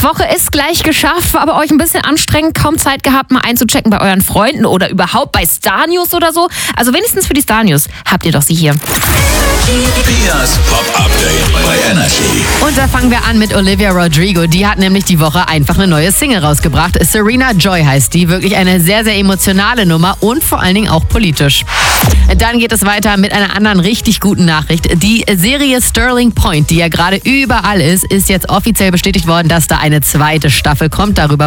Woche ist gleich geschafft, war aber euch ein bisschen anstrengend, kaum Zeit gehabt, mal einzuchecken bei euren Freunden oder überhaupt bei Star News oder so. Also wenigstens für die Star News habt ihr doch sie hier. Pias Pop-Update bei Energy. Und da fangen wir an mit Olivia Rodrigo. Die hat nämlich die Woche einfach eine neue Single rausgebracht. Serena Joy heißt die. Wirklich eine sehr, sehr emotionale Nummer und vor allen Dingen auch politisch. Dann geht es weiter mit einer anderen richtig guten Nachricht. Die Serie Sterling Point, die ja gerade überall ist jetzt offiziell bestätigt worden, dass da eine zweite Staffel kommt. Darüber